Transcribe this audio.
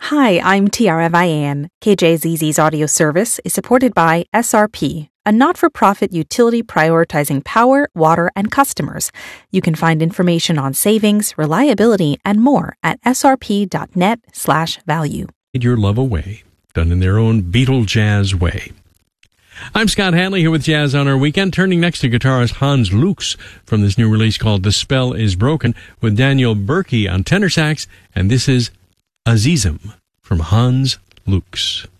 Hi, I'm Tiara Vian. KJZZ's audio service is supported by SRP, a not-for-profit utility prioritizing power, water, and customers. You can find information on savings, reliability, and more at srp.net/value. Your love away, done in their own Beatle jazz way. I'm Scott Hanley here with Jazz on Our Weekend, turning next to guitarist Hans Lux from this new release called The Spell Is Broken with Daniel Berkey on tenor sax, and this is Azizim from Hans Lux.